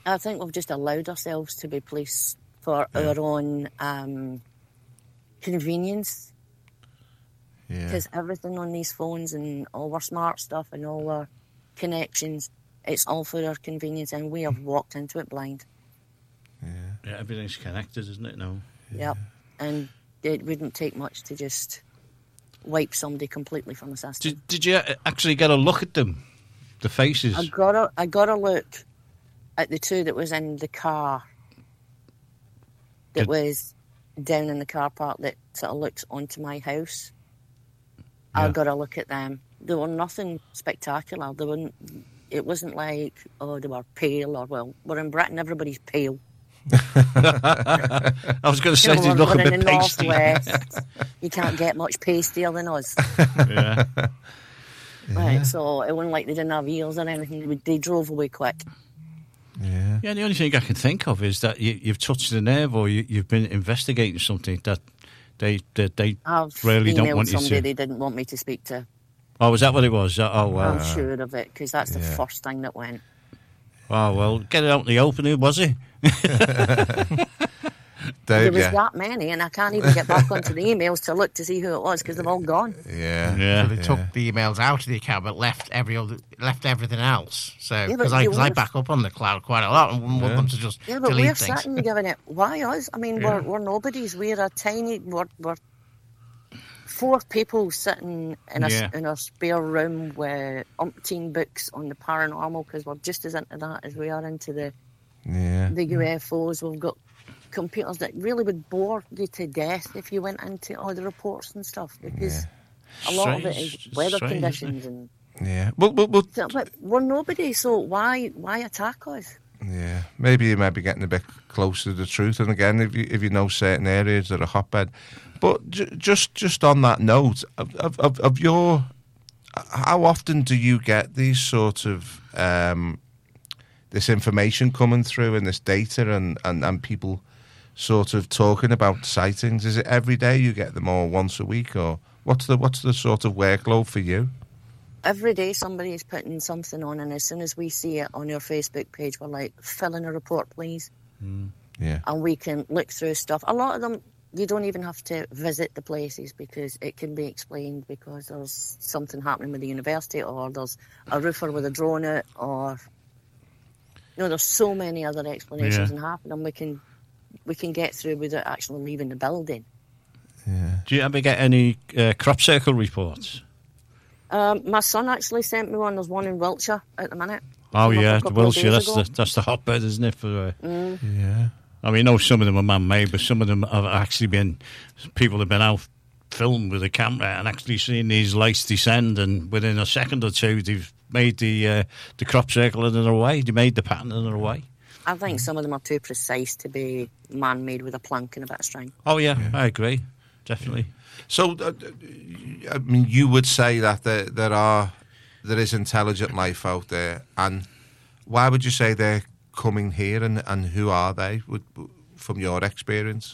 I think we've just allowed ourselves to be police for our own convenience. Yeah. Because everything on these phones and all our smart stuff and all our connections, it's all for our convenience, and we have walked into it blind. Yeah, everything's connected, isn't it, now? Yep. And it wouldn't take much to just wipe somebody completely from the system. Did you actually get a look at them? The faces? I got a look at the two that was in the car that was down in the car park that sort of looked onto my house. Yeah. I got a look at them. They were nothing spectacular. It wasn't like, oh, they were pale or, well, we're in Britain, everybody's pale. I was going to say, they look a bit pasty. Northwest, you can't get much pastier than us. Yeah. Right, so it wasn't like they didn't have ears or anything. They drove away quick. Yeah. Yeah, the only thing I can think of is that you've touched a nerve, or you've been investigating something that they I've really don't emailed want you somebody to. they didn't want me to speak to. Oh, was that what it was? Oh, well. I'm sure of it, because that's the first thing that went. Oh, well, get it out in the open. Who was he? There was that many, and I can't even get back onto the emails to look to see who it was, because they've all gone. Yeah. So they took the emails out of the account, but left everything else. So because I back up on the cloud quite a lot, and wouldn't want them to just but delete we're things. sitting giving it. Why us? I mean, we're nobodies. We're a tiny. We're four people sitting in a spare room with umpteen books on the paranormal, because we're just as into that as we are into the UFOs. We've got computers that really would bore you to death if you went into all the reports and stuff, because a lot of it is weather conditions and but we're nobody, so why attack us? Yeah, maybe you might be getting a bit closer to the truth, and again, if you know certain areas that are hotbed. But just on that note of your, how often do you get these sort of this information coming through and this data and people sort of talking about sightings? Is it every day you get them, or once a week, or what's the sort of workload for you? Every day somebody is putting something on, and as soon as we see it on your Facebook page, we're like, fill in a report, please. Yeah. And we can look through stuff. A lot of them, you don't even have to visit the places, because it can be explained because there's something happening with the university, or there's a roofer with a drone out, or there's so many other explanations and half of them we can get through without actually leaving the building. Yeah. Do you ever get any crop circle reports? My son actually sent me one. There's one in Wiltshire at the minute. Oh yeah, Wiltshire. That's the hotbed, isn't it? For Yeah. I mean, some of them are man-made, but some of them have actually been. People have been out filmed with a camera and actually seen these lights descend, and within a second or two, they've made the crop circle in their way. They made the pattern in their way. I think some of them are too precise to be man-made with a plank and a bit of string. Oh yeah. I agree, definitely. So, I mean, you would say that there is intelligent life out there, and why would you say they're coming here, and who are they, from your experience?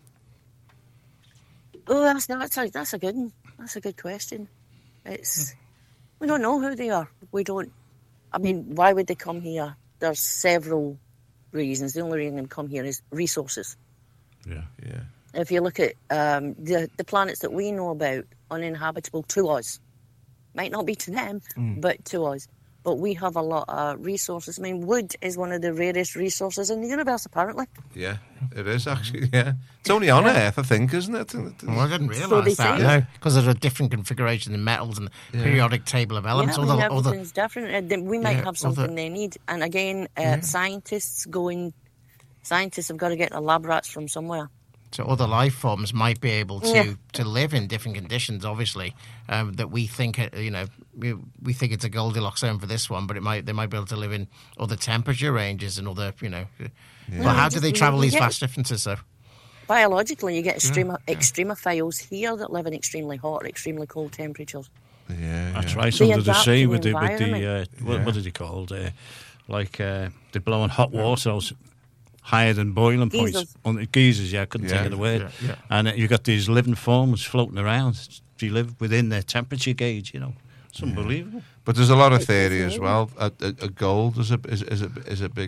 Oh, that's a good one. That's a good question. We don't know who they are. We don't. I mean, why would they come here? There's several reasons. The only reason they come here is resources. Yeah. If you look at the planets that we know about, uninhabitable to us, might not be to them, but to us. But we have a lot of resources. I mean, wood is one of the rarest resources in the universe, apparently. Yeah, it is actually, yeah. It's only on Earth, I think, isn't it? Well, I didn't realise that, no, because there's a different configuration in metals and the periodic table of elements. Yeah, everything's different. We might have something they need. And again, scientists have got to get the lab rats from somewhere. So other life forms might be able to live in different conditions, obviously, that we think, we think it's a Goldilocks zone for this one, but they might be able to live in other temperature ranges and other, Well, how do they travel these vast differences, though? Biologically, you get extremophiles here that live in extremely hot or extremely cold temperatures. Yeah, that's right. Under the sea with the what is it called? They're blowing hot water out higher than boiling points. Geysers, I couldn't think of the word. Yeah. And you've got these living forms floating around. They live within their temperature gauge, It's unbelievable. But there's a lot of theory as well. Gold is a big